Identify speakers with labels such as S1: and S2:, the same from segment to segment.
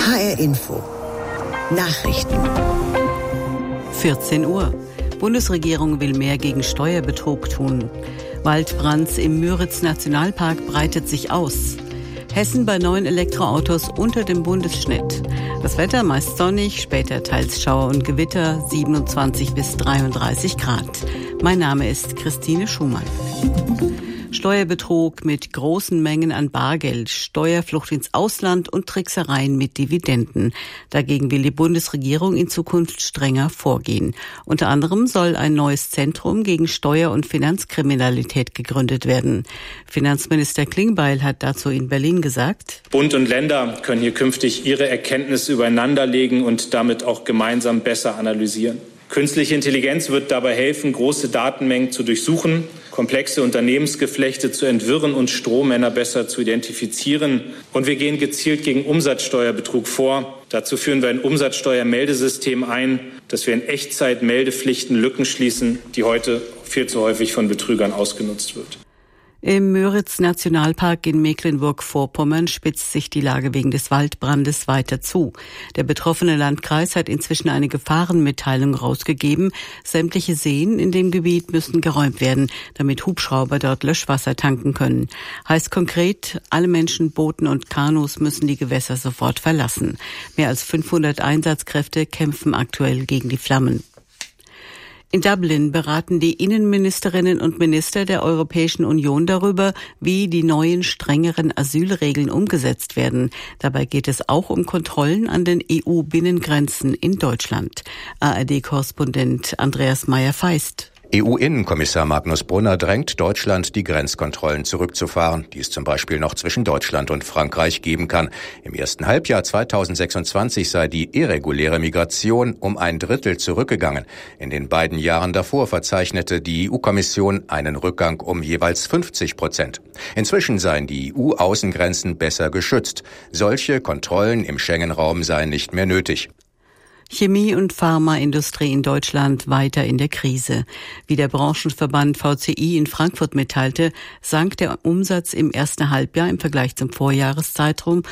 S1: HR Info. Nachrichten.
S2: 14 Uhr. Bundesregierung will mehr gegen Steuerbetrug tun. Waldbrand im Müritz-Nationalpark breitet sich aus. Hessen bei neuen Elektroautos unter dem Bundesschnitt. Das Wetter meist sonnig, später teils Schauer und Gewitter, 27 bis 33 Grad. Mein Name ist Christine Schumann. Steuerbetrug mit großen Mengen an Bargeld, Steuerflucht ins Ausland und Tricksereien mit Dividenden. Dagegen will die Bundesregierung in Zukunft strenger vorgehen. Unter anderem soll ein neues Zentrum gegen Steuer- und Finanzkriminalität gegründet werden. Finanzminister Klingbeil hat dazu in Berlin gesagt:
S3: Bund und Länder können hier künftig ihre Erkenntnisse übereinanderlegen und damit auch gemeinsam besser analysieren. Künstliche Intelligenz wird dabei helfen, große Datenmengen zu durchsuchen, komplexe Unternehmensgeflechte zu entwirren und Strohmänner besser zu identifizieren. Und wir gehen gezielt gegen Umsatzsteuerbetrug vor. Dazu führen wir ein Umsatzsteuermeldesystem ein, dass wir in Echtzeit Meldepflichten Lücken schließen, die heute viel zu häufig von Betrügern ausgenutzt wird.
S2: Im Müritz-Nationalpark in Mecklenburg-Vorpommern spitzt sich die Lage wegen des Waldbrandes weiter zu. Der betroffene Landkreis hat inzwischen eine Gefahrenmitteilung rausgegeben. Sämtliche Seen in dem Gebiet müssen geräumt werden, damit Hubschrauber dort Löschwasser tanken können. Heißt konkret, alle Menschen, Boote und Kanus müssen die Gewässer sofort verlassen. Mehr als 500 Einsatzkräfte kämpfen aktuell gegen die Flammen. In Dublin beraten die Innenministerinnen und Minister der Europäischen Union darüber, wie die neuen, strengeren Asylregeln umgesetzt werden. Dabei geht es auch um Kontrollen an den EU-Binnengrenzen in Deutschland. ARD-Korrespondent Andreas Meyer-Feist.
S4: EU-Innenkommissar Magnus Brunner drängt Deutschland, die Grenzkontrollen zurückzufahren, die es zum Beispiel noch zwischen Deutschland und Frankreich geben kann. Im ersten Halbjahr 2026 sei die irreguläre Migration um 1/3 zurückgegangen. In den beiden Jahren davor verzeichnete die EU-Kommission einen Rückgang um jeweils 50%. Inzwischen seien die EU-Außengrenzen besser geschützt. Solche Kontrollen im Schengen-Raum seien nicht mehr nötig.
S2: Chemie- und Pharmaindustrie in Deutschland weiter in der Krise. Wie der Branchenverband VCI in Frankfurt mitteilte, sank der Umsatz im ersten Halbjahr im Vergleich zum Vorjahreszeitraum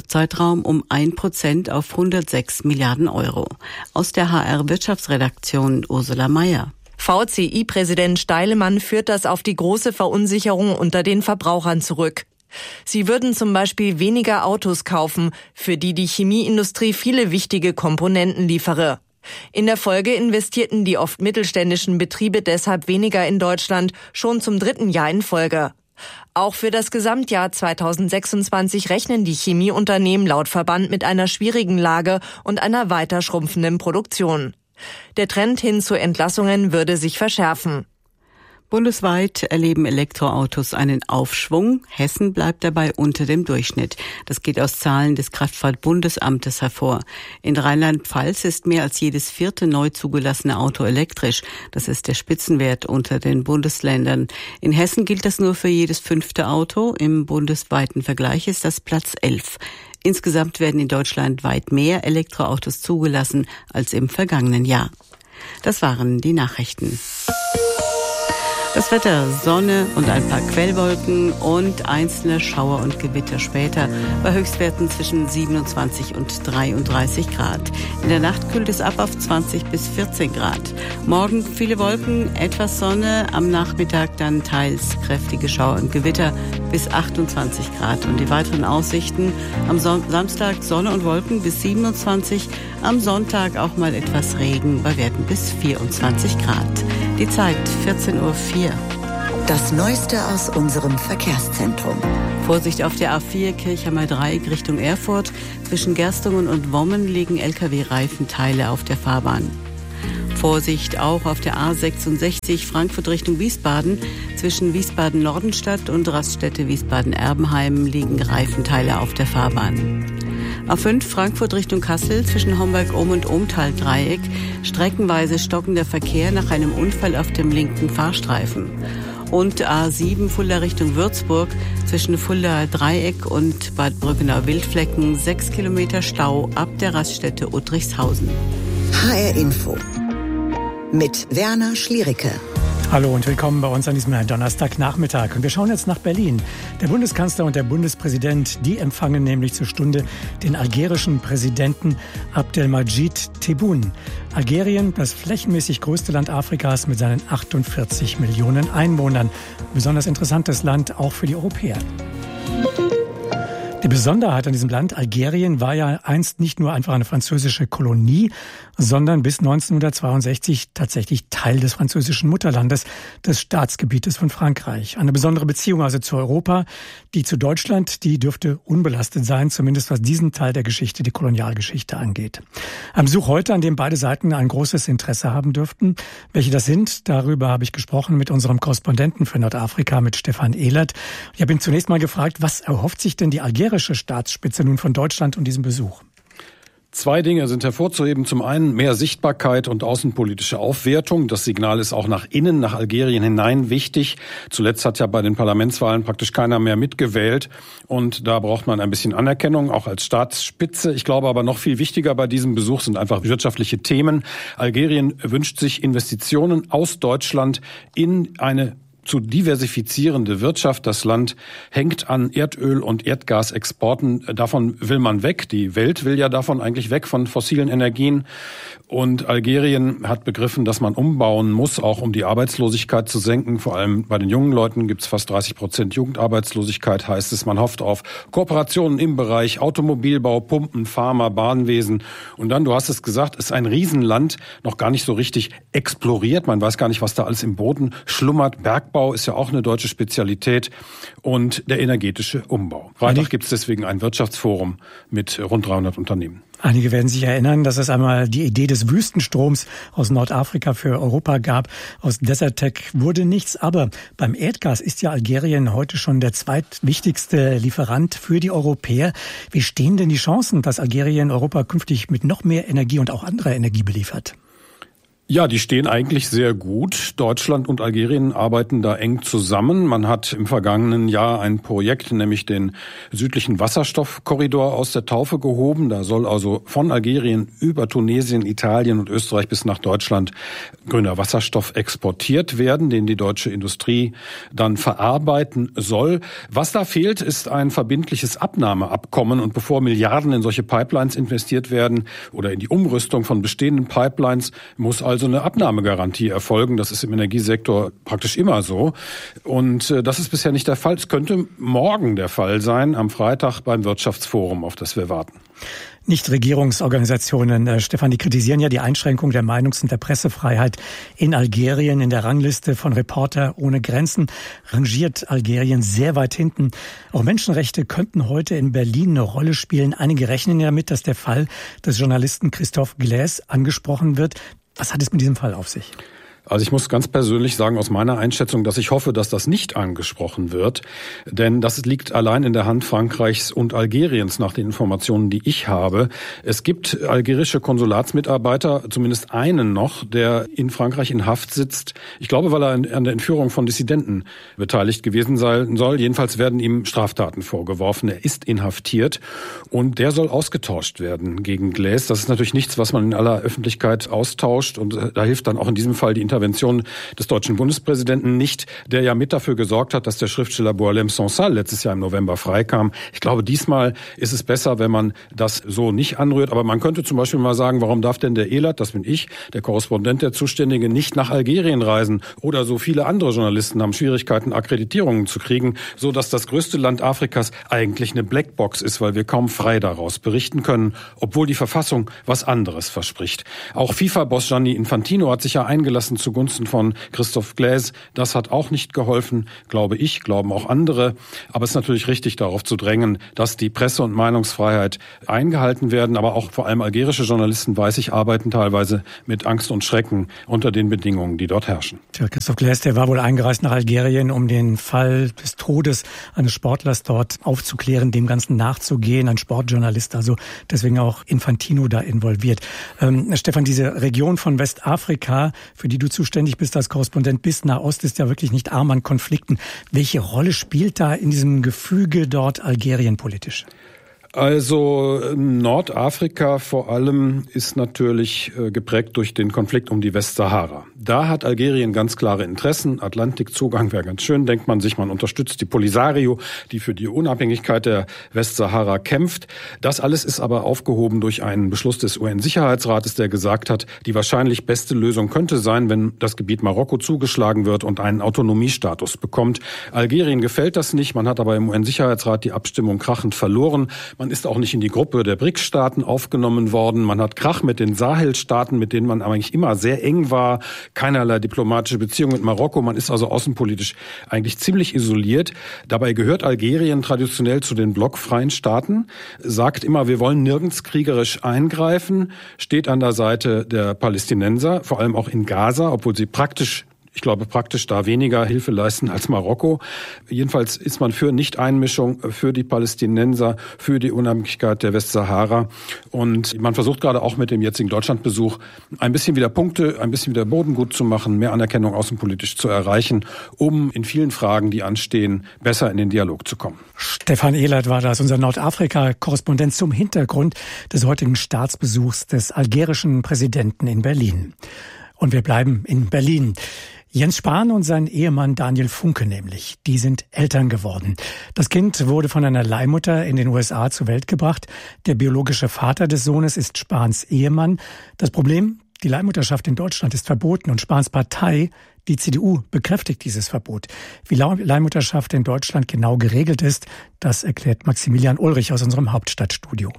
S2: um 1% auf 106 Milliarden Euro. Aus der HR-Wirtschaftsredaktion Ursula Mayer.
S5: VCI-Präsident Steilemann führt das auf die große Verunsicherung unter den Verbrauchern zurück. Sie würden zum Beispiel weniger Autos kaufen, für die die Chemieindustrie viele wichtige Komponenten liefere. In der Folge investierten die oft mittelständischen Betriebe deshalb weniger in Deutschland, schon zum 3. Jahr in Folge. Auch für das Gesamtjahr 2026 rechnen die Chemieunternehmen laut Verband mit einer schwierigen Lage und einer weiter schrumpfenden Produktion. Der Trend hin zu Entlassungen würde sich verschärfen.
S2: Bundesweit erleben Elektroautos einen Aufschwung. Hessen bleibt dabei unter dem Durchschnitt. Das geht aus Zahlen des Kraftfahrtbundesamtes hervor. In Rheinland-Pfalz ist mehr als jedes 4. neu zugelassene Auto elektrisch. Das ist der Spitzenwert unter den Bundesländern. In Hessen gilt das nur für jedes 5. Auto. Im bundesweiten Vergleich ist das Platz 11. Insgesamt werden in Deutschland weit mehr Elektroautos zugelassen als im vergangenen Jahr. Das waren die Nachrichten. Das Wetter, Sonne und ein paar Quellwolken und einzelne Schauer und Gewitter später bei Höchstwerten zwischen 27 und 33 Grad. In der Nacht kühlt es ab auf 20 bis 14 Grad. Morgen viele Wolken, etwas Sonne, am Nachmittag dann teils kräftige Schauer und Gewitter bis 28 Grad. Und die weiteren Aussichten: am Samstag Sonne und Wolken bis 27, am Sonntag auch mal etwas Regen bei Werten bis 24 Grad. Die Zeit 14:04 Uhr.
S1: Das Neueste aus unserem Verkehrszentrum.
S2: Vorsicht auf der A4 Kirchheimer Dreieck Richtung Erfurt. Zwischen Gerstungen und Wommen liegen Lkw-Reifenteile auf der Fahrbahn. Vorsicht auch auf der A66 Frankfurt Richtung Wiesbaden. Zwischen Wiesbaden-Nordenstadt und Raststätte Wiesbaden-Erbenheim liegen Reifenteile auf der Fahrbahn. A5 Frankfurt Richtung Kassel zwischen Homberg-Ohm und Ohmtal-Dreieck. Streckenweise stockender Verkehr nach einem Unfall auf dem linken Fahrstreifen. Und A7 Fulda Richtung Würzburg zwischen Fulda Dreieck und Bad Brückenau-Wildflecken 6 Kilometer Stau ab der Raststätte Uttrichshausen.
S1: HR Info mit Werner Schliericke.
S6: Hallo und willkommen bei uns an diesem Donnerstagnachmittag. Und wir schauen jetzt nach Berlin. Der Bundeskanzler und der Bundespräsident, die empfangen nämlich zur Stunde den algerischen Präsidenten Abdelmadjid Tebboune. Algerien, das flächenmäßig größte Land Afrikas mit seinen 48 Millionen Einwohnern. Besonders interessantes Land auch für die Europäer. Die Besonderheit an diesem Land, Algerien, war ja einst nicht nur einfach eine französische Kolonie, sondern bis 1962 tatsächlich Teil des französischen Mutterlandes, des Staatsgebietes von Frankreich. Eine besondere Beziehung also zu Europa, die zu Deutschland, die dürfte unbelastet sein, zumindest was diesen Teil der Geschichte, die Kolonialgeschichte angeht. Ein Besuch heute, an dem beide Seiten ein großes Interesse haben dürften. Welche das sind, darüber habe ich gesprochen mit unserem Korrespondenten für Nordafrika, mit Stefan Ehlert. Ich habe ihn zunächst mal gefragt, was erhofft sich denn die algerische Staatsspitze nun von Deutschland und diesem Besuch?
S7: Zwei Dinge sind hervorzuheben. Zum einen mehr Sichtbarkeit und außenpolitische Aufwertung. Das Signal ist auch nach innen, nach Algerien hinein wichtig. Zuletzt hat ja bei den Parlamentswahlen praktisch keiner mehr mitgewählt. Und da braucht man ein bisschen Anerkennung, auch als Staatsspitze. Ich glaube aber noch viel wichtiger bei diesem Besuch sind einfach wirtschaftliche Themen. Algerien wünscht sich Investitionen aus Deutschland in eine zu diversifizierende Wirtschaft. Das Land hängt an Erdöl- und Erdgasexporten. Davon will man weg. Die Welt will ja davon eigentlich weg, von fossilen Energien. Und Algerien hat begriffen, dass man umbauen muss, auch um die Arbeitslosigkeit zu senken. Vor allem bei den jungen Leuten gibt es fast 30% Jugendarbeitslosigkeit, heißt es. Man hofft auf Kooperationen im Bereich Automobilbau, Pumpen, Pharma, Bahnwesen. Und dann, du hast es gesagt, ist ein Riesenland, noch gar nicht so richtig exploriert. Man weiß gar nicht, was da alles im Boden schlummert. Bergbau ist ja auch eine deutsche Spezialität. Und der energetische Umbau. Freitag gibt es deswegen ein Wirtschaftsforum mit rund 300 Unternehmen.
S6: Einige werden sich erinnern, dass es einmal die Idee des Wüstenstroms aus Nordafrika für Europa gab. Aus Desertec wurde nichts. Aber beim Erdgas ist ja Algerien heute schon der zweitwichtigste Lieferant für die Europäer. Wie stehen denn die Chancen, dass Algerien Europa künftig mit noch mehr Energie und auch anderer Energie beliefert?
S7: Ja, die stehen eigentlich sehr gut. Deutschland und Algerien arbeiten da eng zusammen. Man hat im vergangenen Jahr ein Projekt, nämlich den südlichen Wasserstoffkorridor aus der Taufe gehoben. Da soll also von Algerien über Tunesien, Italien und Österreich bis nach Deutschland grüner Wasserstoff exportiert werden, den die deutsche Industrie dann verarbeiten soll. Was da fehlt, ist ein verbindliches Abnahmeabkommen. Und bevor Milliarden in solche Pipelines investiert werden oder in die Umrüstung von bestehenden Pipelines, muss also eine Abnahmegarantie erfolgen. Das ist im Energiesektor praktisch immer so. Und das ist bisher nicht der Fall. Es könnte morgen der Fall sein, am Freitag beim Wirtschaftsforum, auf das wir warten.
S6: Nichtregierungsorganisationen, Stefan, die kritisieren ja die Einschränkung der Meinungs- und der Pressefreiheit in Algerien. In der Rangliste von Reporter ohne Grenzen rangiert Algerien sehr weit hinten. Auch Menschenrechte könnten heute in Berlin eine Rolle spielen. Einige rechnen ja damit, dass der Fall des Journalisten Christophe Glaise angesprochen wird. Was hat es mit diesem Fall auf sich?
S7: Also ich muss ganz persönlich sagen, aus meiner Einschätzung, dass ich hoffe, dass das nicht angesprochen wird. Denn das liegt allein in der Hand Frankreichs und Algeriens nach den Informationen, die ich habe. Es gibt algerische Konsulatsmitarbeiter, zumindest einen noch, der in Frankreich in Haft sitzt. Ich glaube, weil er an der Entführung von Dissidenten beteiligt gewesen sein soll. Jedenfalls werden ihm Straftaten vorgeworfen. Er ist inhaftiert und der soll ausgetauscht werden gegen Glaise. Das ist natürlich nichts, was man in aller Öffentlichkeit austauscht. Und da hilft dann auch in diesem Fall die Intervention des deutschen Bundespräsidenten nicht, der ja mit dafür gesorgt hat, dass der Schriftsteller Boualem Sansal letztes Jahr im November freikam. Ich glaube, diesmal ist es besser, wenn man das so nicht anrührt. Aber man könnte zum Beispiel mal sagen, warum darf denn der Ehlert, das bin ich, der Korrespondent, der Zuständige, nicht nach Algerien reisen? Oder so viele andere Journalisten haben Schwierigkeiten, Akkreditierungen zu kriegen, so dass das größte Land Afrikas eigentlich eine Blackbox ist, weil wir kaum frei daraus berichten können, obwohl die Verfassung was anderes verspricht. Auch FIFA-Boss Gianni Infantino hat sich ja eingelassen zugunsten von Christophe Glaise. Das hat auch nicht geholfen, glaube ich, glauben auch andere. Aber es ist natürlich richtig, darauf zu drängen, dass die Presse- und Meinungsfreiheit eingehalten werden. Aber auch vor allem algerische Journalisten, weiß ich, arbeiten teilweise mit Angst und Schrecken unter den Bedingungen, die dort herrschen.
S6: Tja, Christophe Glaise, der war wohl eingereist nach Algerien, um den Fall des Todes eines Sportlers dort aufzuklären, dem Ganzen nachzugehen. Ein Sportjournalist, also deswegen auch Infantino da involviert. Stefan, diese Region von Westafrika, für die du zuständig bist als Korrespondent, bis Nahost ist ja wirklich nicht arm an Konflikten. Welche Rolle spielt da in diesem Gefüge dort Algerien politisch?
S7: Also Nordafrika vor allem ist natürlich geprägt durch den Konflikt um die Westsahara. Da hat Algerien ganz klare Interessen. Atlantikzugang wäre ganz schön, denkt man sich. Man unterstützt die Polisario, die für die Unabhängigkeit der Westsahara kämpft. Das alles ist aber aufgehoben durch einen Beschluss des UN-Sicherheitsrates, der gesagt hat, die wahrscheinlich beste Lösung könnte sein, wenn das Gebiet Marokko zugeschlagen wird und einen Autonomiestatus bekommt. Algerien gefällt das nicht. Man hat aber im UN-Sicherheitsrat die Abstimmung krachend verloren. Man ist auch nicht in die Gruppe der BRICS-Staaten aufgenommen worden. Man hat Krach mit den Sahel-Staaten, mit denen man eigentlich immer sehr eng war. Keinerlei diplomatische Beziehung mit Marokko. Man ist also außenpolitisch eigentlich ziemlich isoliert. Dabei gehört Algerien traditionell zu den blockfreien Staaten, sagt immer, wir wollen nirgends kriegerisch eingreifen, steht an der Seite der Palästinenser, vor allem auch in Gaza, obwohl sie praktisch da weniger Hilfe leisten als Marokko. Jedenfalls ist man für Nicht-Einmischung, für die Palästinenser, für die Unabhängigkeit der Westsahara. Und man versucht gerade auch mit dem jetzigen Deutschlandbesuch ein bisschen wieder Punkte, ein bisschen wieder Boden gut zu machen, mehr Anerkennung außenpolitisch zu erreichen, um in vielen Fragen, die anstehen, besser in den Dialog zu kommen.
S6: Stefan Ehlert war das, unser Nordafrika-Korrespondent zum Hintergrund des heutigen Staatsbesuchs des algerischen Präsidenten in Berlin. Und wir bleiben in Berlin. Jens Spahn und sein Ehemann Daniel Funke nämlich, die sind Eltern geworden. Das Kind wurde von einer Leihmutter in den USA zur Welt gebracht. Der biologische Vater des Sohnes ist Spahns Ehemann. Das Problem, die Leihmutterschaft in Deutschland ist verboten und Spahns Partei, die CDU, bekräftigt dieses Verbot. Wie Leihmutterschaft in Deutschland genau geregelt ist, das erklärt Maximilian Ulrich aus unserem Hauptstadtstudio.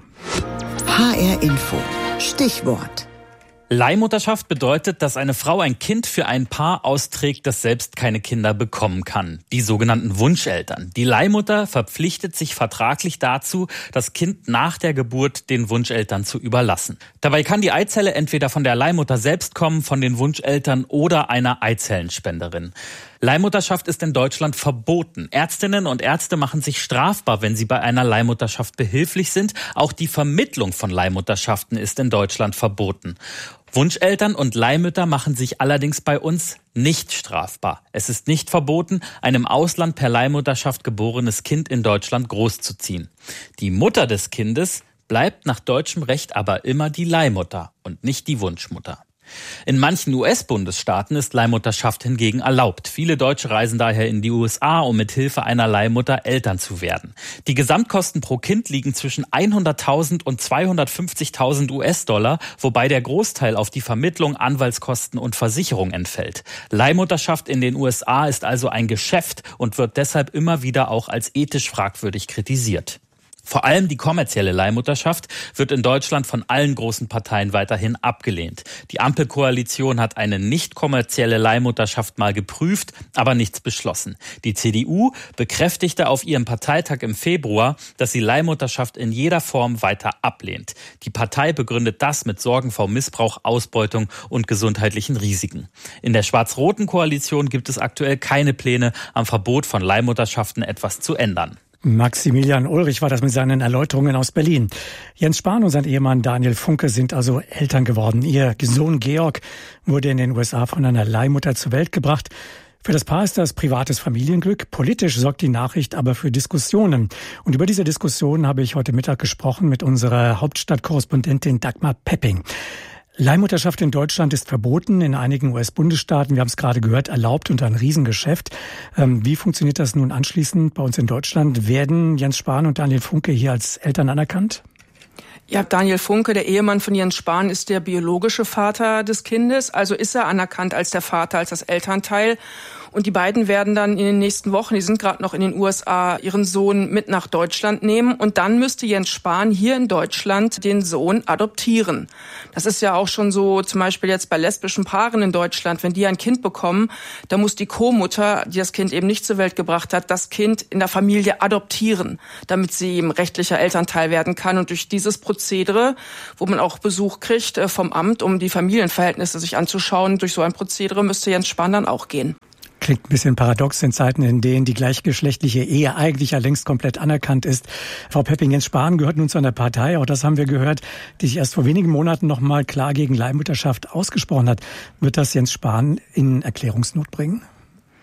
S1: HR Info. Stichwort.
S8: Leihmutterschaft bedeutet, dass eine Frau ein Kind für ein Paar austrägt, das selbst keine Kinder bekommen kann. Die sogenannten Wunscheltern. Die Leihmutter verpflichtet sich vertraglich dazu, das Kind nach der Geburt den Wunscheltern zu überlassen. Dabei kann die Eizelle entweder von der Leihmutter selbst kommen, von den Wunscheltern oder einer Eizellenspenderin. Leihmutterschaft ist in Deutschland verboten. Ärztinnen und Ärzte machen sich strafbar, wenn sie bei einer Leihmutterschaft behilflich sind. Auch die Vermittlung von Leihmutterschaften ist in Deutschland verboten. Wunscheltern und Leihmütter machen sich allerdings bei uns nicht strafbar. Es ist nicht verboten, ein im Ausland per Leihmutterschaft geborenes Kind in Deutschland großzuziehen. Die Mutter des Kindes bleibt nach deutschem Recht aber immer die Leihmutter und nicht die Wunschmutter. In manchen US-Bundesstaaten ist Leihmutterschaft hingegen erlaubt. Viele Deutsche reisen daher in die USA, um mit Hilfe einer Leihmutter Eltern zu werden. Die Gesamtkosten pro Kind liegen zwischen 100.000 und 250.000 US-Dollar, wobei der Großteil auf die Vermittlung, Anwaltskosten und Versicherung entfällt. Leihmutterschaft in den USA ist also ein Geschäft und wird deshalb immer wieder auch als ethisch fragwürdig kritisiert. Vor allem die kommerzielle Leihmutterschaft wird in Deutschland von allen großen Parteien weiterhin abgelehnt. Die Ampelkoalition hat eine nicht kommerzielle Leihmutterschaft mal geprüft, aber nichts beschlossen. Die CDU bekräftigte auf ihrem Parteitag im Februar, dass sie Leihmutterschaft in jeder Form weiter ablehnt. Die Partei begründet das mit Sorgen vor Missbrauch, Ausbeutung und gesundheitlichen Risiken. In der schwarz-roten Koalition gibt es aktuell keine Pläne, am Verbot von Leihmutterschaften etwas zu ändern.
S6: Maximilian Ulrich war das mit seinen Erläuterungen aus Berlin. Jens Spahn und sein Ehemann Daniel Funke sind also Eltern geworden. Ihr Sohn Georg wurde in den USA von einer Leihmutter zur Welt gebracht. Für das Paar ist das privates Familienglück. Politisch sorgt die Nachricht aber für Diskussionen. Und über diese Diskussionen habe ich heute Mittag gesprochen mit unserer Hauptstadtkorrespondentin Dagmar Pepping. Leihmutterschaft in Deutschland ist verboten, in einigen US-Bundesstaaten, wir haben es gerade gehört, erlaubt und ein Riesengeschäft. Wie funktioniert das nun anschließend bei uns in Deutschland? Werden Jens Spahn und Daniel Funke hier als Eltern anerkannt?
S9: Ja, Daniel Funke, der Ehemann von Jens Spahn, ist der biologische Vater des Kindes. Also ist er anerkannt als der Vater, als das Elternteil. Und die beiden werden dann in den nächsten Wochen, die sind gerade noch in den USA, ihren Sohn mit nach Deutschland nehmen. Und dann müsste Jens Spahn hier in Deutschland den Sohn adoptieren. Das ist ja auch schon so, zum Beispiel jetzt bei lesbischen Paaren in Deutschland. Wenn die ein Kind bekommen, dann muss die Co-Mutter, die das Kind eben nicht zur Welt gebracht hat, das Kind in der Familie adoptieren, damit sie eben rechtlicher Elternteil werden kann. Und durch dieses Prozedere, wo man auch Besuch kriegt vom Amt, um die Familienverhältnisse sich anzuschauen, durch so ein Prozedere müsste Jens Spahn dann auch gehen.
S6: Klingt ein bisschen paradox in Zeiten, in denen die gleichgeschlechtliche Ehe eigentlich ja längst komplett anerkannt ist. Frau Pepping, Jens Spahn gehört nun zu einer Partei, auch das haben wir gehört, die sich erst vor wenigen Monaten noch mal klar gegen Leihmutterschaft ausgesprochen hat. Wird das Jens Spahn in Erklärungsnot bringen?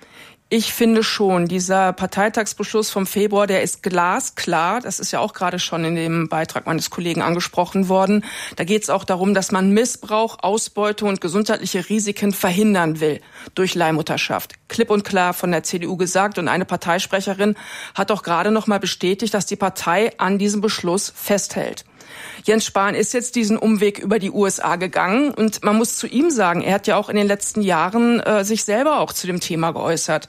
S9: Ich finde schon, dieser Parteitagsbeschluss vom Februar, der ist glasklar. Das ist ja auch gerade schon in dem Beitrag meines Kollegen angesprochen worden. Da geht es auch darum, dass man Missbrauch, Ausbeutung und gesundheitliche Risiken verhindern will durch Leihmutterschaft. Klipp und klar von der CDU gesagt. Und eine Parteisprecherin hat auch gerade noch mal bestätigt, dass die Partei an diesem Beschluss festhält. Jens Spahn ist jetzt diesen Umweg über die USA gegangen und man muss zu ihm sagen, er hat ja auch in den letzten Jahren sich selber auch zu dem Thema geäußert.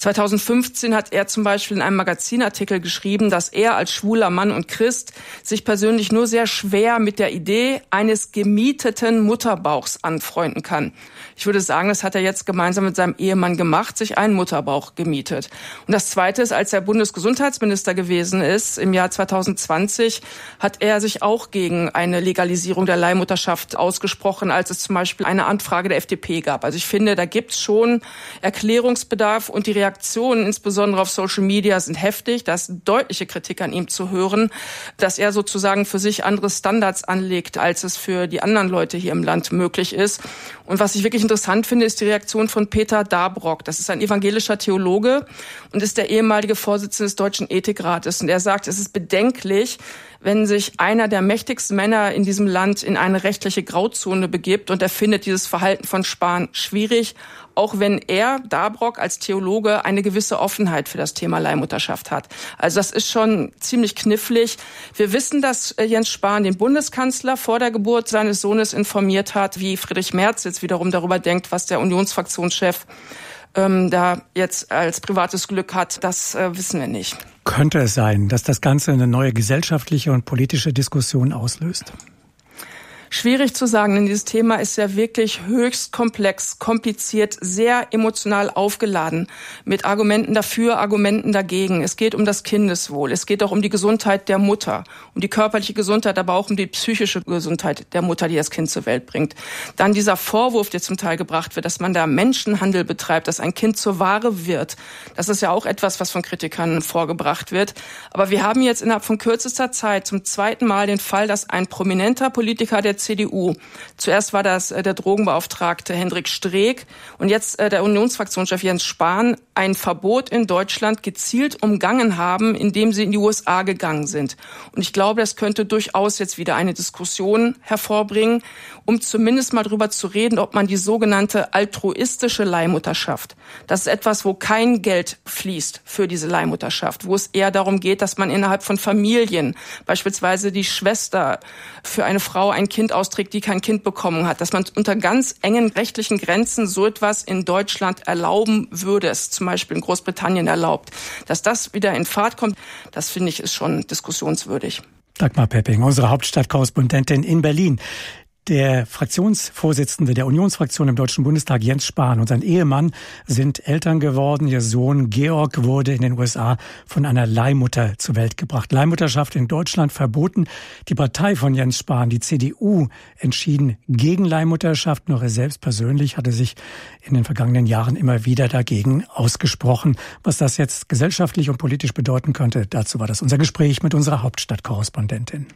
S9: 2015 hat er zum Beispiel in einem Magazinartikel geschrieben, dass er als schwuler Mann und Christ sich persönlich nur sehr schwer mit der Idee eines gemieteten Mutterbauchs anfreunden kann. Ich würde sagen, das hat er jetzt gemeinsam mit seinem Ehemann gemacht, sich einen Mutterbauch gemietet. Und das Zweite ist, als er Bundesgesundheitsminister gewesen ist, im Jahr 2020, hat er sich auch gegen eine Legalisierung der Leihmutterschaft ausgesprochen, als es zum Beispiel eine Anfrage der FDP gab. Also ich finde, da gibt es schon Erklärungsbedarf und die Reaktionen, insbesondere auf Social Media, sind heftig. Da ist deutliche Kritik an ihm zu hören, dass er sozusagen für sich andere Standards anlegt, als es für die anderen Leute hier im Land möglich ist. Und was ich wirklich interessant finde, ist die Reaktion von Peter Dabrock. Das ist ein evangelischer Theologe und ist der ehemalige Vorsitzende des Deutschen Ethikrates. Und er sagt, es ist bedenklich, wenn sich einer der mächtigsten Männer in diesem Land in eine rechtliche Grauzone begibt und er findet dieses Verhalten von Spahn schwierig, auch wenn er, Dabrock, als Theologe eine gewisse Offenheit für das Thema Leihmutterschaft hat. Also das ist schon ziemlich knifflig. Wir wissen, dass Jens Spahn den Bundeskanzler vor der Geburt seines Sohnes informiert hat, wie Friedrich Merz jetzt wiederum darüber denkt, was der Unionsfraktionschef da jetzt als privates Glück hat, das wissen wir nicht.
S6: Könnte es sein, dass das Ganze eine neue gesellschaftliche und politische Diskussion auslöst?
S9: Schwierig zu sagen, denn dieses Thema ist ja wirklich höchst komplex, kompliziert, sehr emotional aufgeladen mit Argumenten dafür, Argumenten dagegen. Es geht um das Kindeswohl, es geht auch um die Gesundheit der Mutter, um die körperliche Gesundheit, aber auch um die psychische Gesundheit der Mutter, die das Kind zur Welt bringt. Dann dieser Vorwurf, der zum Teil gebracht wird, dass man da Menschenhandel betreibt, dass ein Kind zur Ware wird. Das ist ja auch etwas, was von Kritikern vorgebracht wird. Aber wir haben jetzt innerhalb von kürzester Zeit zum zweiten Mal den Fall, dass ein prominenter Politiker der CDU. Zuerst war das der Drogenbeauftragte Hendrik Streeck und jetzt der Unionsfraktionschef Jens Spahn ein Verbot in Deutschland gezielt umgangen haben, indem sie in die USA gegangen sind. Und ich glaube, das könnte durchaus jetzt wieder eine Diskussion hervorbringen, um zumindest mal drüber zu reden, ob man die sogenannte altruistische Leihmutterschaft, das ist etwas, wo kein Geld fließt für diese Leihmutterschaft, wo es eher darum geht, dass man innerhalb von Familien, beispielsweise die Schwester für eine Frau ein Kind austrägt, die kein Kind bekommen hat, dass man unter ganz engen rechtlichen Grenzen so etwas in Deutschland erlauben würde, es zum Beispiel in Großbritannien erlaubt. Dass das wieder in Fahrt kommt, das finde ich ist schon diskussionswürdig.
S6: Dagmar Pepping, unsere Hauptstadtkorrespondentin in Berlin. Der Fraktionsvorsitzende der Unionsfraktion im Deutschen Bundestag, Jens Spahn, und sein Ehemann sind Eltern geworden. Ihr Sohn Georg wurde in den USA von einer Leihmutter zur Welt gebracht. Leihmutterschaft in Deutschland verboten. Die Partei von Jens Spahn, die CDU, entschieden gegen Leihmutterschaft. Nur er selbst persönlich hatte sich in den vergangenen Jahren immer wieder dagegen ausgesprochen. Was das jetzt gesellschaftlich und politisch bedeuten könnte, dazu war das unser Gespräch mit unserer Hauptstadtkorrespondentin.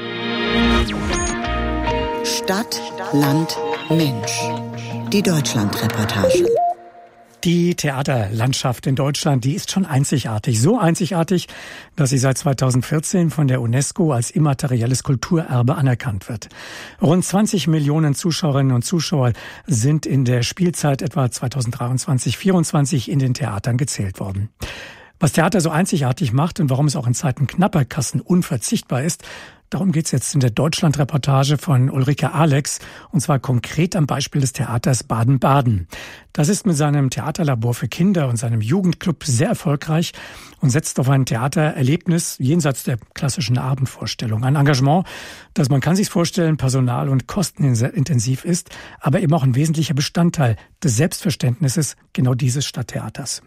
S1: Stadt, Land, Mensch. Die Deutschlandreportage.
S6: Die Theaterlandschaft in Deutschland, die ist schon einzigartig. So einzigartig, dass sie seit 2014 von der UNESCO als immaterielles Kulturerbe anerkannt wird. Rund 20 Millionen Zuschauerinnen und Zuschauer sind in der Spielzeit etwa 2023/24 in den Theatern gezählt worden. Was Theater so einzigartig macht und warum es auch in Zeiten knapper Kassen unverzichtbar ist, darum geht's jetzt in der Deutschlandreportage von Ulrike Alex, und zwar konkret am Beispiel des Theaters Baden-Baden. Das ist mit seinem Theaterlabor für Kinder und seinem Jugendclub sehr erfolgreich und setzt auf ein Theatererlebnis jenseits der klassischen Abendvorstellung. Ein Engagement, das, man kann sich vorstellen, personal- und kostenintensiv ist, aber eben auch ein wesentlicher Bestandteil des Selbstverständnisses genau dieses Stadttheaters.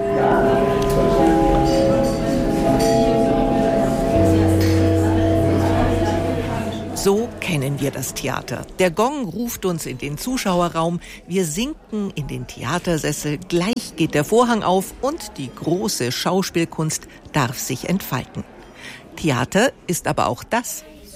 S10: So kennen wir das Theater. Der Gong ruft uns in den Zuschauerraum, wir sinken in den Theatersessel, gleich geht der Vorhang auf und die große Schauspielkunst darf sich entfalten. Theater ist aber auch das.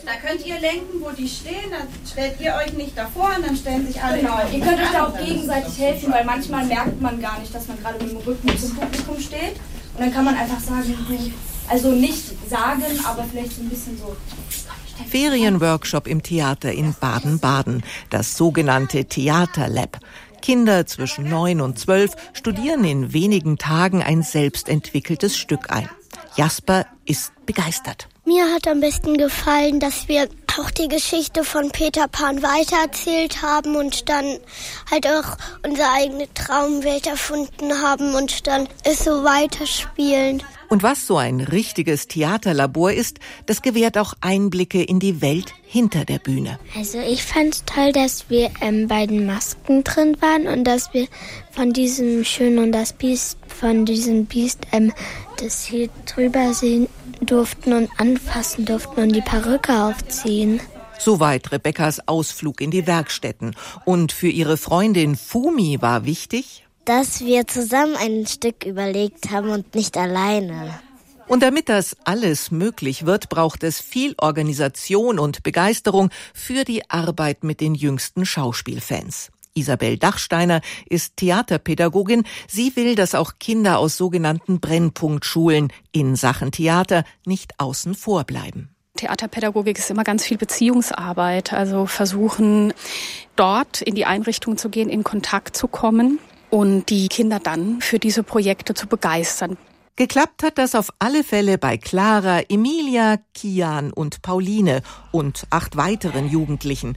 S11: Da könnt ihr lenken, wo die stehen, dann stellt ihr euch nicht davor und dann stellen sich alle...
S12: Genau, ihr könnt euch da auch gegenseitig helfen, weil manchmal merkt man gar nicht, dass man gerade mit dem Rücken zum Publikum steht. Und dann kann man einfach sagen, also nicht sagen, aber vielleicht so ein bisschen so...
S10: Ferienworkshop im Theater in Baden-Baden, das sogenannte Theaterlab. Kinder zwischen 9 und 12 studieren in wenigen Tagen ein selbstentwickeltes Stück ein. Jasper ist begeistert.
S13: Mir hat am besten gefallen, dass wir auch die Geschichte von Peter Pan weitererzählt haben und dann halt auch unsere eigene Traumwelt erfunden haben und dann es so weiterspielen.
S10: Und was so ein richtiges Theaterlabor ist, das gewährt auch Einblicke in die Welt hinter der Bühne.
S13: Also ich fand's toll, dass wir bei den Masken drin waren und dass wir von diesem Schön und das Biest, von diesem Biest das hier drüber sehen durften und anfassen durften und die Perücke aufziehen.
S10: Soweit Rebekkas Ausflug in die Werkstätten. Und für ihre Freundin Fumi war wichtig,
S13: dass wir zusammen ein Stück überlegt haben und nicht alleine.
S10: Und damit das alles möglich wird, braucht es viel Organisation und Begeisterung für die Arbeit mit den jüngsten Schauspielfans. Isabel Dachsteiner ist Theaterpädagogin. Sie will, dass auch Kinder aus sogenannten Brennpunktschulen in Sachen Theater nicht außen vor bleiben.
S14: Theaterpädagogik ist immer ganz viel Beziehungsarbeit, also versuchen, dort in die Einrichtung zu gehen, in Kontakt zu kommen und die Kinder dann für diese Projekte zu begeistern.
S10: Geklappt hat das auf alle Fälle bei Clara, Emilia, Kian und Pauline und 8 weiteren Jugendlichen.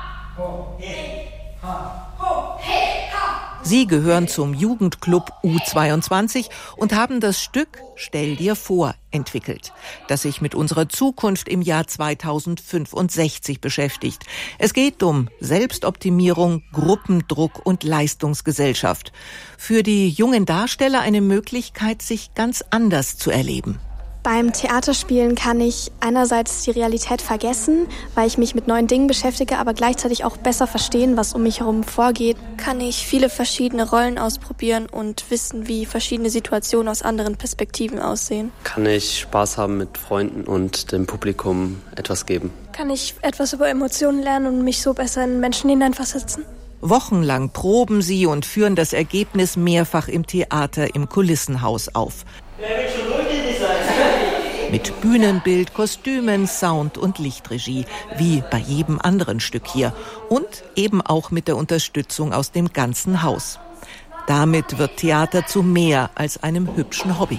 S10: Sie gehören zum Jugendclub U22 und haben das Stück Stell dir vor entwickelt, das sich mit unserer Zukunft im Jahr 2065 beschäftigt. Es geht um Selbstoptimierung, Gruppendruck und Leistungsgesellschaft. Für die jungen Darsteller eine Möglichkeit, sich ganz anders zu erleben.
S15: Beim Theaterspielen kann ich einerseits die Realität vergessen, weil ich mich mit neuen Dingen beschäftige, aber gleichzeitig auch besser verstehen, was um mich herum vorgeht. Kann ich viele verschiedene Rollen ausprobieren und wissen, wie verschiedene Situationen aus anderen Perspektiven aussehen.
S16: Kann ich Spaß haben mit Freunden und dem Publikum etwas geben.
S15: Kann ich etwas über Emotionen lernen und mich so besser in Menschen hineinversetzen.
S10: Wochenlang proben sie und führen das Ergebnis mehrfach im Theater im Kulissenhaus auf. Mit Bühnenbild, Kostümen, Sound und Lichtregie, wie bei jedem anderen Stück hier. Und eben auch mit der Unterstützung aus dem ganzen Haus. Damit wird Theater zu mehr als einem hübschen Hobby.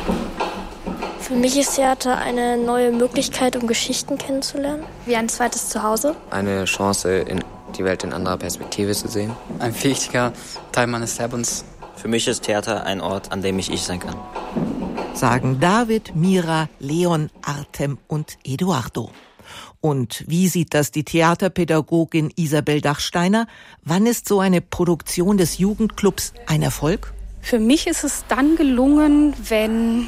S15: Für mich ist Theater eine neue Möglichkeit, um Geschichten kennenzulernen. Wie ein zweites Zuhause.
S17: Eine Chance, die Welt in anderer Perspektive zu sehen.
S18: Ein wichtiger Teil meines Lebens.
S19: Für mich ist Theater ein Ort, an dem ich sein kann.
S10: Sagen David, Mira, Leon, Artem und Eduardo. Und wie sieht das die Theaterpädagogin Isabel Dachsteiner? Wann ist so eine Produktion des Jugendclubs ein Erfolg?
S14: Für mich ist es dann gelungen, wenn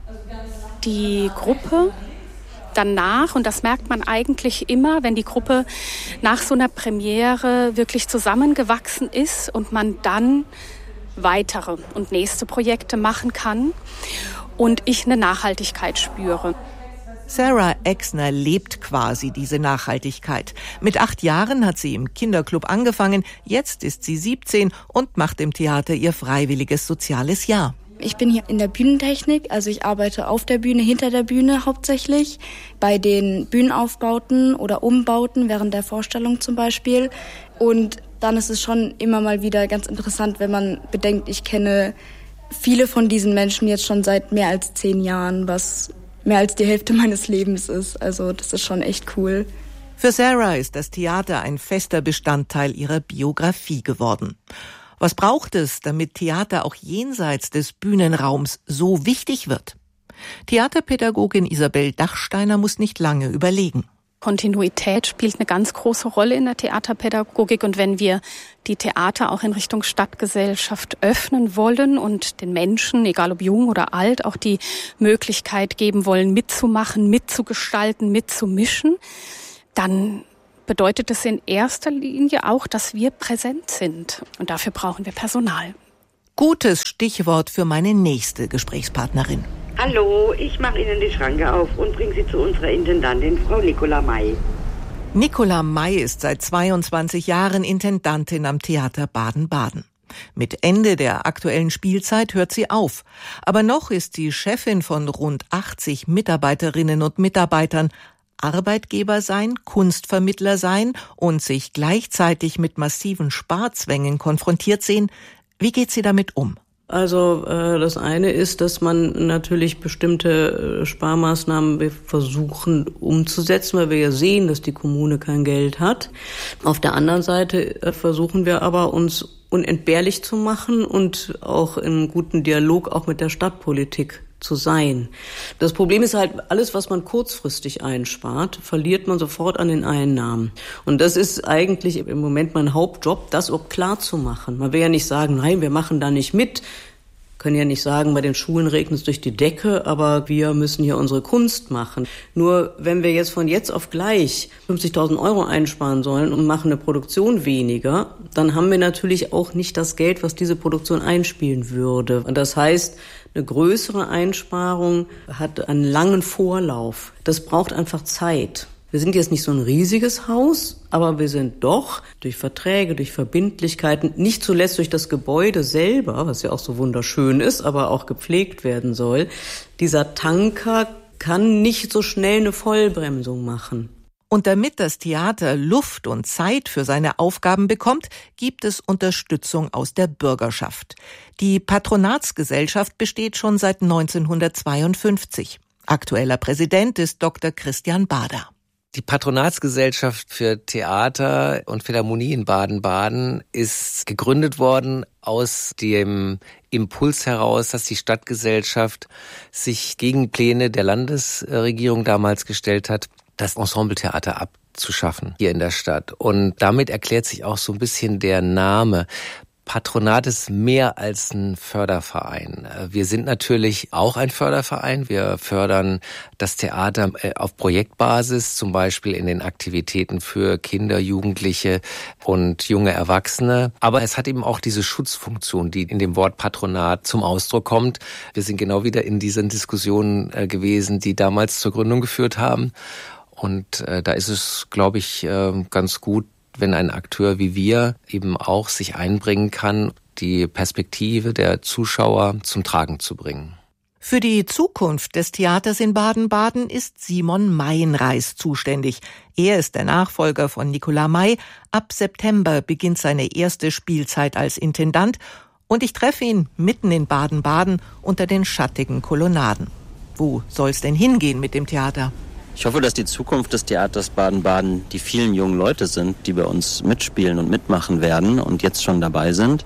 S14: die Gruppe danach, und das merkt man eigentlich immer, wenn die Gruppe nach so einer Premiere wirklich zusammengewachsen ist und man dann weitere und nächste Projekte machen kann und ich eine Nachhaltigkeit spüre.
S10: Sarah Exner lebt quasi diese Nachhaltigkeit. Mit 8 Jahren hat sie im Kinderclub angefangen, jetzt ist sie 17 und macht im Theater ihr freiwilliges soziales Jahr.
S20: Ich bin hier in der Bühnentechnik, also ich arbeite auf der Bühne, hinter der Bühne hauptsächlich, bei den Bühnenaufbauten oder Umbauten während der Vorstellung zum Beispiel. Und dann ist es schon immer mal wieder ganz interessant, wenn man bedenkt, ich kenne viele von diesen Menschen jetzt schon seit mehr als 10 Jahren, was mehr als die Hälfte meines Lebens ist. Also das ist schon echt cool.
S10: Für Sarah ist das Theater ein fester Bestandteil ihrer Biografie geworden. Was braucht es, damit Theater auch jenseits des Bühnenraums so wichtig wird? Theaterpädagogin Isabel Dachsteiner muss nicht lange überlegen.
S14: Kontinuität spielt eine ganz große Rolle in der Theaterpädagogik. Und wenn wir die Theater auch in Richtung Stadtgesellschaft öffnen wollen und den Menschen, egal ob jung oder alt, auch die Möglichkeit geben wollen, mitzumachen, mitzugestalten, mitzumischen, dann bedeutet es in erster Linie auch, dass wir präsent sind. Und dafür brauchen wir Personal.
S10: Gutes Stichwort für meine nächste Gesprächspartnerin.
S21: Hallo, ich mache Ihnen die Schranke auf und bringe Sie zu unserer Intendantin, Frau Nicola May.
S10: Nicola May ist seit 22 Jahren Intendantin am Theater Baden-Baden. Mit Ende der aktuellen Spielzeit hört sie auf. Aber noch ist sie Chefin von rund 80 Mitarbeiterinnen und Mitarbeitern. Arbeitgeber sein, Kunstvermittler sein und sich gleichzeitig mit massiven Sparzwängen konfrontiert sehen. Wie geht sie damit um?
S22: Also das eine ist, dass man natürlich bestimmte Sparmaßnahmen versuchen umzusetzen, weil wir ja sehen, dass die Kommune kein Geld hat. Auf der anderen Seite versuchen wir aber, uns unentbehrlich zu machen und auch in guten Dialog auch mit der Stadtpolitik zu sein. Das Problem ist halt, alles, was man kurzfristig einspart, verliert man sofort an den Einnahmen. Und das ist eigentlich im Moment mein Hauptjob, das auch klar zu machen. Man will ja nicht sagen, nein, wir machen da nicht mit. Können ja nicht sagen, bei den Schulen regnet es durch die Decke, aber wir müssen hier unsere Kunst machen. Nur wenn wir jetzt von jetzt auf gleich 50.000 € einsparen sollen und machen eine Produktion weniger, dann haben wir natürlich auch nicht das Geld, was diese Produktion einspielen würde. Und das heißt, eine größere Einsparung hat einen langen Vorlauf. Das braucht einfach Zeit. Wir sind jetzt nicht so ein riesiges Haus, aber wir sind doch durch Verträge, durch Verbindlichkeiten, nicht zuletzt durch das Gebäude selber, was ja auch so wunderschön ist, aber auch gepflegt werden soll. Dieser Tanker kann nicht so schnell eine Vollbremsung machen.
S10: Und damit das Theater Luft und Zeit für seine Aufgaben bekommt, gibt es Unterstützung aus der Bürgerschaft. Die Patronatsgesellschaft besteht schon seit 1952. Aktueller Präsident ist Dr. Christian Bader.
S23: Die Patronatsgesellschaft für Theater und Philharmonie in Baden-Baden ist gegründet worden aus dem Impuls heraus, dass die Stadtgesellschaft sich gegen Pläne der Landesregierung damals gestellt hat, das Ensembletheater abzuschaffen hier in der Stadt. Und damit erklärt sich auch so ein bisschen der Name. Patronat ist mehr als ein Förderverein. Wir sind natürlich auch ein Förderverein. Wir fördern das Theater auf Projektbasis, zum Beispiel in den Aktivitäten für Kinder, Jugendliche und junge Erwachsene. Aber es hat eben auch diese Schutzfunktion, die in dem Wort Patronat zum Ausdruck kommt. Wir sind genau wieder in diesen Diskussionen gewesen, die damals zur Gründung geführt haben. Und da ist es, glaube ich, ganz gut, wenn ein Akteur wie wir eben auch sich einbringen kann, die Perspektive der Zuschauer zum Tragen zu bringen.
S10: Für die Zukunft des Theaters in Baden-Baden ist Simon Meienreis zuständig. Er ist der Nachfolger von Nicola May. Ab September beginnt seine erste Spielzeit als Intendant und ich treffe ihn mitten in Baden-Baden unter den schattigen Kolonnaden. Wo soll's denn hingehen mit dem Theater?
S19: Ich hoffe, dass die Zukunft des Theaters Baden-Baden die vielen jungen Leute sind, die bei uns mitspielen und mitmachen werden und jetzt schon dabei sind.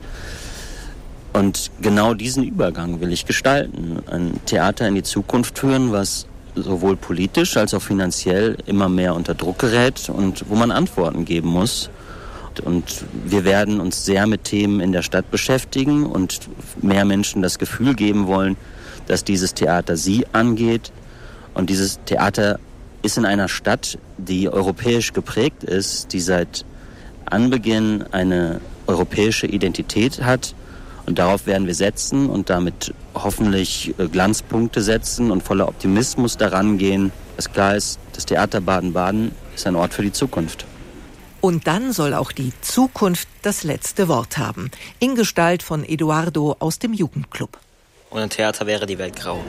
S19: Und genau diesen Übergang will ich gestalten. Ein Theater in die Zukunft führen, was sowohl politisch als auch finanziell immer mehr unter Druck gerät und wo man Antworten geben muss. Und wir werden uns sehr mit Themen in der Stadt beschäftigen und mehr Menschen das Gefühl geben wollen, dass dieses Theater sie angeht. Und dieses Theater ist in einer Stadt, die europäisch geprägt ist, die seit Anbeginn eine europäische Identität hat. Und darauf werden wir setzen und damit hoffentlich Glanzpunkte setzen und voller Optimismus daran gehen. Das klar ist, das Theater Baden-Baden ist ein Ort für die Zukunft.
S10: Und dann soll auch die Zukunft das letzte Wort haben. In Gestalt von Eduardo aus dem Jugendclub.
S19: Ohne Theater wäre die Welt grau.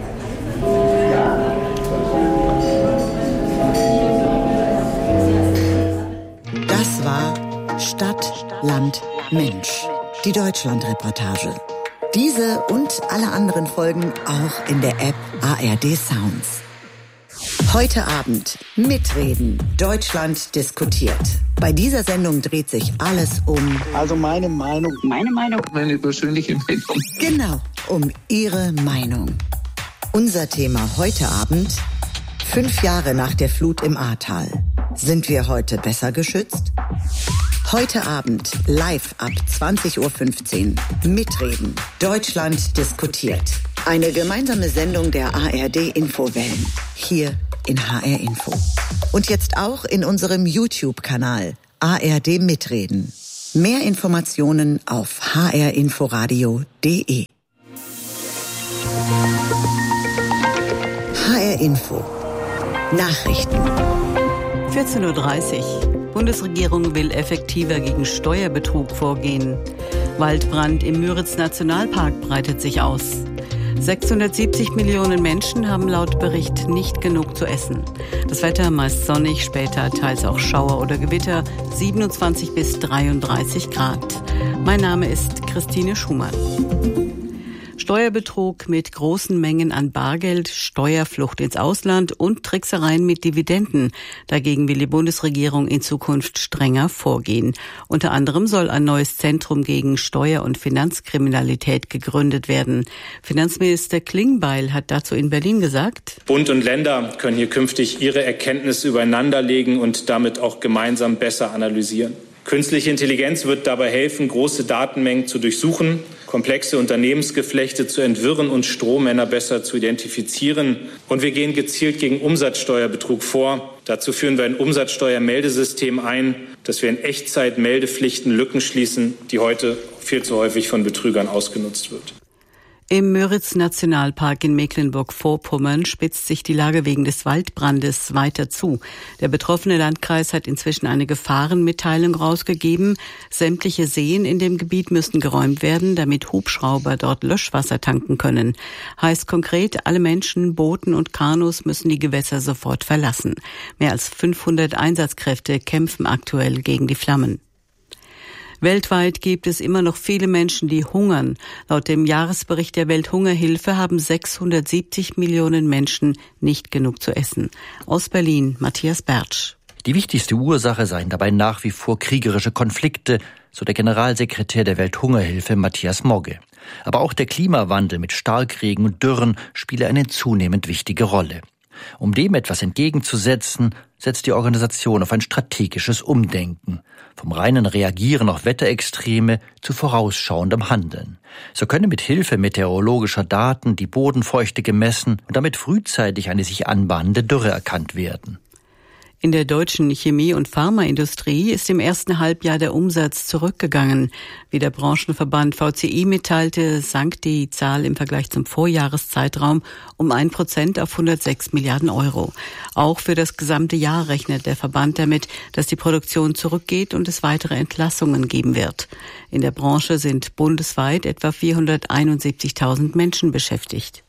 S1: Das war Stadt, Land, Mensch. Die Deutschland-Reportage. Diese und alle anderen Folgen auch in der App ARD Sounds. Heute Abend mitreden. Deutschland diskutiert. Bei dieser Sendung dreht sich alles um...
S24: Also meine Meinung. Meine persönliche Meinung.
S1: Genau, um Ihre Meinung. Unser Thema heute Abend: 5 Jahre nach der Flut im Ahrtal. Sind wir heute besser geschützt? Heute Abend live ab 20:15 Uhr. Mitreden. Deutschland diskutiert. Eine gemeinsame Sendung der ARD Infowellen. Hier in HR Info. Und jetzt auch in unserem YouTube-Kanal ARD Mitreden. Mehr Informationen auf hrinforadio.de. HR Info. Nachrichten.
S2: 14:30 Uhr. Bundesregierung will effektiver gegen Steuerbetrug vorgehen. Waldbrand im Müritz-Nationalpark breitet sich aus. 670 Millionen Menschen haben laut Bericht nicht genug zu essen. Das Wetter meist sonnig, später teils auch Schauer oder Gewitter, 27 bis 33 Grad. Mein Name ist Christine Schumann. Steuerbetrug mit großen Mengen an Bargeld, Steuerflucht ins Ausland und Tricksereien mit Dividenden. Dagegen will die Bundesregierung in Zukunft strenger vorgehen. Unter anderem soll ein neues Zentrum gegen Steuer- und Finanzkriminalität gegründet werden. Finanzminister Klingbeil hat dazu in Berlin gesagt:
S3: Bund und Länder können hier künftig ihre Erkenntnisse übereinanderlegen und damit auch gemeinsam besser analysieren. Künstliche Intelligenz wird dabei helfen, große Datenmengen zu durchsuchen, komplexe Unternehmensgeflechte zu entwirren und Strohmänner besser zu identifizieren. Und wir gehen gezielt gegen Umsatzsteuerbetrug vor. Dazu führen wir ein Umsatzsteuermeldesystem ein, dass wir in Echtzeit Meldepflichten Lücken schließen, die heute viel zu häufig von Betrügern ausgenutzt wird.
S2: Im Müritz-Nationalpark in Mecklenburg-Vorpommern spitzt sich die Lage wegen des Waldbrandes weiter zu. Der betroffene Landkreis hat inzwischen eine Gefahrenmitteilung rausgegeben. Sämtliche Seen in dem Gebiet müssen geräumt werden, damit Hubschrauber dort Löschwasser tanken können. Heißt konkret, alle Menschen, Booten und Kanus müssen die Gewässer sofort verlassen. Mehr als 500 Einsatzkräfte kämpfen aktuell gegen die Flammen. Weltweit gibt es immer noch viele Menschen, die hungern. Laut dem Jahresbericht der Welthungerhilfe haben 670 Millionen Menschen nicht genug zu essen. Aus Berlin, Matthias Bertsch.
S4: Die wichtigste Ursache seien dabei nach wie vor kriegerische Konflikte, so der Generalsekretär der Welthungerhilfe Matthias Mogge. Aber auch der Klimawandel mit Starkregen und Dürren spiele eine zunehmend wichtige Rolle. Um dem etwas entgegenzusetzen, setzt die Organisation auf ein strategisches Umdenken. Vom reinen Reagieren auf Wetterextreme zu vorausschauendem Handeln. So könne mit Hilfe meteorologischer Daten die Bodenfeuchte gemessen und damit frühzeitig eine sich anbahnende Dürre erkannt werden.
S2: In der deutschen Chemie- und Pharmaindustrie ist im ersten Halbjahr der Umsatz zurückgegangen. Wie der Branchenverband VCI mitteilte, sank die Zahl im Vergleich zum Vorjahreszeitraum um 1% auf 106 Milliarden Euro. Auch für das gesamte Jahr rechnet der Verband damit, dass die Produktion zurückgeht und es weitere Entlassungen geben wird. In der Branche sind bundesweit etwa 471.000 Menschen beschäftigt.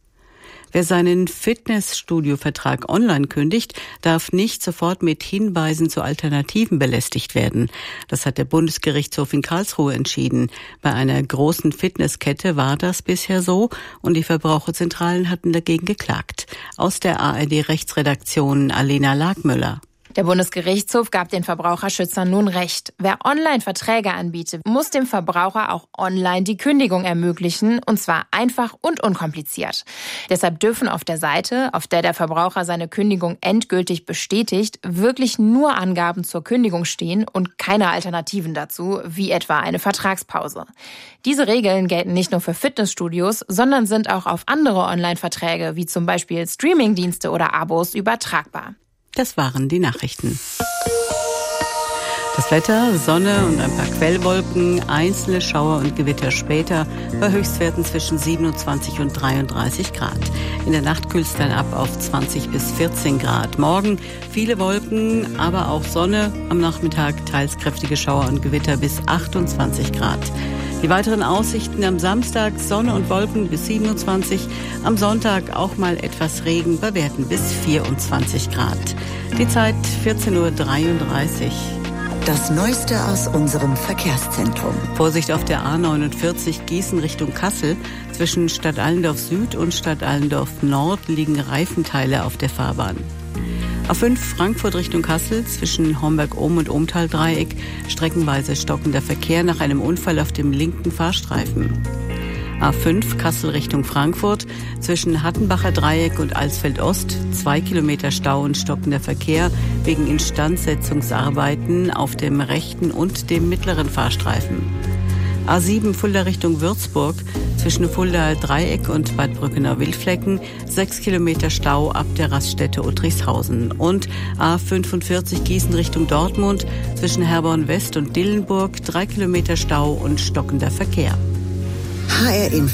S2: Wer seinen Fitnessstudio-Vertrag online kündigt, darf nicht sofort mit Hinweisen zu Alternativen belästigt werden. Das hat der Bundesgerichtshof in Karlsruhe entschieden. Bei einer großen Fitnesskette war das bisher so und die Verbraucherzentralen hatten dagegen geklagt. Aus der ARD-Rechtsredaktion Alena Lagmüller.
S5: Der Bundesgerichtshof gab den Verbraucherschützern nun Recht. Wer Online-Verträge anbietet, muss dem Verbraucher auch online die Kündigung ermöglichen, und zwar einfach und unkompliziert. Deshalb dürfen auf der Seite, auf der der Verbraucher seine Kündigung endgültig bestätigt, wirklich nur Angaben zur Kündigung stehen und keine Alternativen dazu, wie etwa eine Vertragspause. Diese Regeln gelten nicht nur für Fitnessstudios, sondern sind auch auf andere Online-Verträge, wie zum Beispiel Streamingdienste oder Abos, übertragbar.
S2: Das waren die Nachrichten. Das Wetter, Sonne und ein paar Quellwolken, einzelne Schauer und Gewitter später, bei Höchstwerten zwischen 27 und 33 Grad. In der Nacht kühlt es dann ab auf 20 bis 14 Grad. Morgen viele Wolken, aber auch Sonne. Am Nachmittag teils kräftige Schauer und Gewitter bis 28 Grad. Die weiteren Aussichten am Samstag, Sonne und Wolken bis 27, am Sonntag auch mal etwas Regen bei Werten bis 24 Grad. Die Zeit 14:33 Uhr.
S1: Das Neueste aus unserem Verkehrszentrum.
S2: Vorsicht auf der A49 Gießen Richtung Kassel. Zwischen Stadt Allendorf Süd und Stadt Allendorf Nord liegen Reifenteile auf der Fahrbahn. A5 Frankfurt Richtung Kassel, zwischen Homberg-Ohm und Ohmtal-Dreieck, streckenweise stockender Verkehr nach einem Unfall auf dem linken Fahrstreifen. A5 Kassel Richtung Frankfurt, zwischen Hattenbacher Dreieck und Alsfeld-Ost, 2 Kilometer Stau und stockender Verkehr wegen Instandsetzungsarbeiten auf dem rechten und dem mittleren Fahrstreifen. A7 Fulda Richtung Würzburg, zwischen Fuldaer Dreieck und Bad Brückenau-Wildflecken, 6 Kilometer Stau ab der Raststätte Uttrichshausen. Und A45 Gießen Richtung Dortmund, zwischen Herborn West und Dillenburg, 3 Kilometer Stau und stockender Verkehr.
S1: HR Info.